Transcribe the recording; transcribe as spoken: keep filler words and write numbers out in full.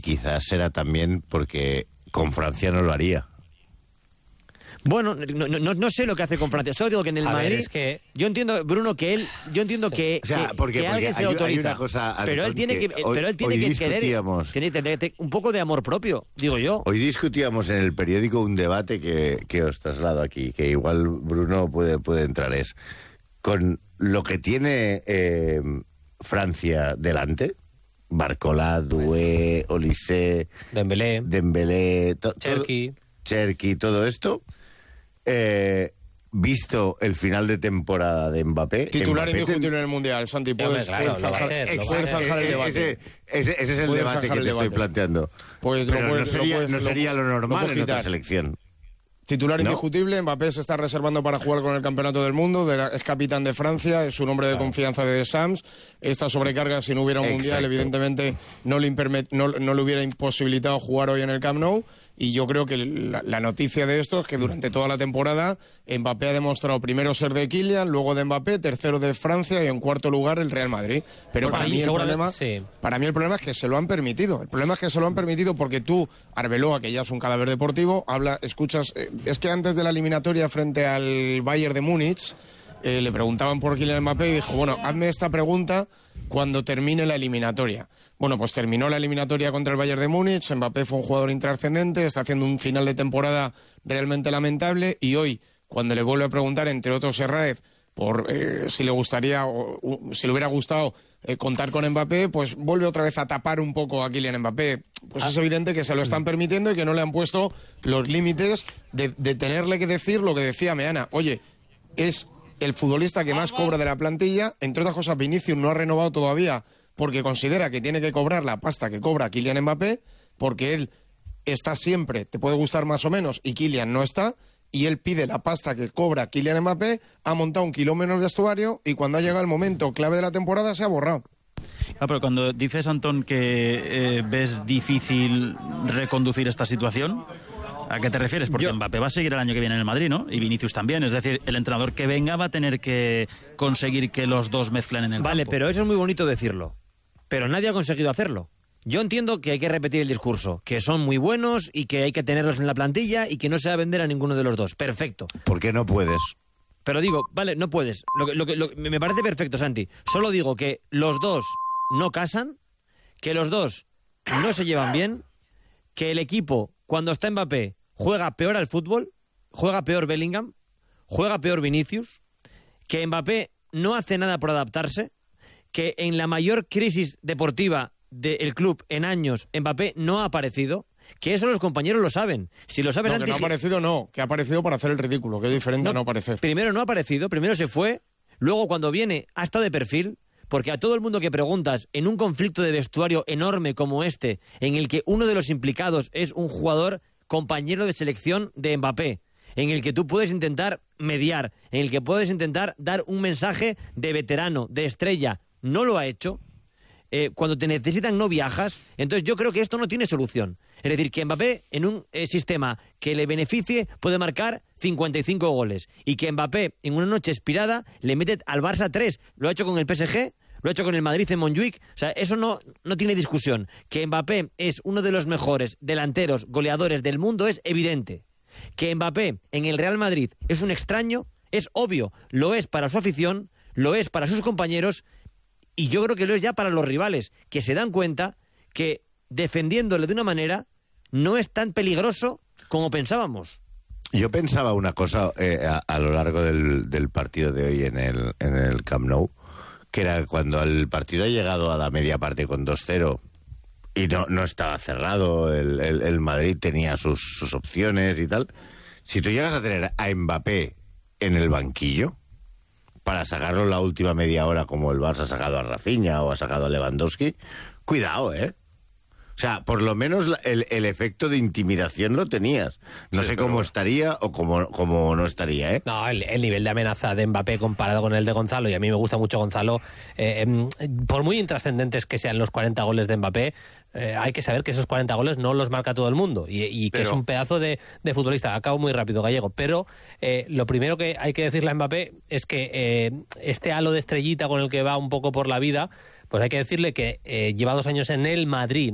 quizás será también porque con Francia no lo haría. Bueno, no, no, no sé lo que hace con Francia. Solo digo que en el A Madrid, ver, es que... yo entiendo, Bruno, que él, yo entiendo Sí. que, O sea, que, porque, que porque alguien se hay, lo autoriza. hay una cosa, pero él tiene que, que hoy, pero él tiene hoy que discutíamos, querer, tiene que tener un poco de amor propio, digo yo. Hoy discutíamos en el periódico un debate que, que os traslado aquí, que igual Bruno puede, puede entrar, es con lo que tiene eh, Francia delante, Barcola, Doué, Olise, Dembélé, Dembélé, to, Cherki, todo, Cherki, todo esto, eh, visto el final de temporada de Mbappé... Titular Mbappé indiscutible ten... en el Mundial, Santi. Puedes, claro, puedes lo va a zanjar, ser, lo va a puedes ser. zanjar el debate. Ese, ese, ese es el Puedes debate que zanjar te el estoy debate. planteando. Pues Pero lo puedes, no sería, lo puedes, no sería lo normal lo en otra quitar. selección. Titular ¿No? indiscutible, Mbappé se está reservando para jugar con el Campeonato del Mundo, de la, es capitán de Francia, es un hombre de Claro. confianza de Sams. Esta sobrecarga, si no hubiera un Exacto. Mundial, evidentemente no le, imperme, no, no le hubiera imposibilitado jugar hoy en el Camp Nou. Y yo creo que la, la noticia de esto es que durante toda la temporada Mbappé ha demostrado primero ser de Kylian, luego de Mbappé, tercero de Francia y en cuarto lugar el Real Madrid. Pero Bueno, para ahí mí, el seguramente- problema, sí. para mí el problema es que se lo han permitido. El problema es que se lo han permitido porque tú, Arbeloa, que ya es un cadáver deportivo, habla, escuchas... Eh, es que antes de la eliminatoria frente al Bayern de Múnich, eh, le preguntaban por Kylian Mbappé y dijo, bueno, hazme esta pregunta cuando termine la eliminatoria. Bueno, pues terminó la eliminatoria contra el Bayern de Múnich, Mbappé fue un jugador intrascendente, está haciendo un final de temporada realmente lamentable y hoy, cuando le vuelve a preguntar, entre otros Herrera, por eh, si le gustaría o uh, si le hubiera gustado eh, contar con Mbappé, pues vuelve otra vez a tapar un poco a Kylian Mbappé. Pues Ah. es evidente que se lo están permitiendo y que no le han puesto los límites de, de tenerle que decir lo que decía Meana. Oye, es el futbolista que más cobra de la plantilla, entre otras cosas Vinicius no ha renovado todavía porque considera que tiene que cobrar la pasta que cobra Kylian Mbappé, porque él está siempre, te puede gustar más o menos, y Kylian no está, y él pide la pasta que cobra Kylian Mbappé, ha montado un kilómetro de vestuario y cuando ha llegado el momento clave de la temporada se ha borrado. Ah, pero cuando dices, Antón, que eh, ves difícil reconducir esta situación, ¿a qué te refieres? Porque Yo... Mbappé va a seguir el año que viene en el Madrid, ¿no? Y Vinicius también. Es decir, el entrenador que venga va a tener que conseguir que los dos mezclen en el Vale, campo. pero eso es muy bonito decirlo. Pero nadie ha conseguido hacerlo. Yo entiendo que hay que repetir el discurso, que son muy buenos y que hay que tenerlos en la plantilla y que no se va a vender a ninguno de los dos. Perfecto. ¿Por qué no puedes? Pero digo, vale, no puedes. Lo que, lo que, lo que- me parece perfecto, Santi. Solo digo que los dos no casan, que los dos no se llevan bien, que el equipo, cuando está Mbappé, juega peor al fútbol, juega peor Bellingham, juega peor Vinicius, que Mbappé no hace nada por adaptarse, que en la mayor crisis deportiva del club en años Mbappé no ha aparecido, que eso los compañeros lo saben. Si lo sabes No, que antes, no ha aparecido, no, que ha aparecido para hacer el ridículo, que es diferente a no aparecer. Primero no ha aparecido, primero se fue, luego cuando viene ha estado de perfil, porque a todo el mundo que preguntas, en un conflicto de vestuario enorme como este, en el que uno de los implicados es un jugador compañero de selección de Mbappé, en el que tú puedes intentar mediar, en el que puedes intentar dar un mensaje de veterano, de estrella, no lo ha hecho. Eh, cuando te necesitan no viajas, entonces yo creo que esto no tiene solución. Es decir, que Mbappé en un eh, sistema que le beneficie puede marcar cincuenta y cinco goles y que Mbappé en una noche expirada le mete al Barça tres. Lo ha hecho con el P S G, lo ha hecho con el Madrid en Montjuic. O sea, eso no, no tiene discusión. Que Mbappé es uno de los mejores delanteros, goleadores del mundo es evidente. Que Mbappé en el Real Madrid es un extraño, es obvio. Lo es para su afición, lo es para sus compañeros y yo creo que lo es ya para los rivales, que se dan cuenta que defendiéndole de una manera no es tan peligroso como pensábamos. Yo pensaba una cosa eh, a, a lo largo del, del partido de hoy en el, en el Camp Nou, que era cuando el partido ha llegado a la media parte con dos cero y no, no estaba cerrado, el, el, el Madrid tenía sus, sus opciones y tal. Si tú llegas a tener a Mbappé en el banquillo para sacarlo la última media hora como el Barça ha sacado a Rafinha o ha sacado a Lewandowski, cuidado, ¿eh? O sea, por lo menos la- el, el efecto de intimidación lo tenías. No Sí, sé pero cómo bueno. estaría o cómo, cómo no estaría, ¿eh? No, el, el nivel de amenaza de Mbappé comparado con el de Gonzalo, y a mí me gusta mucho Gonzalo, eh, em, por muy intrascendentes que sean los cuarenta goles de Mbappé, eh, hay que saber que esos cuarenta goles no los marca todo el mundo y, y que Pero- es un pedazo de, de futbolista. Acabo muy rápido, Gallego, pero eh, lo primero que hay que decirle a Mbappé es que eh, este halo de estrellita con el que va un poco por la vida, pues hay que decirle que eh, lleva dos años en el Madrid,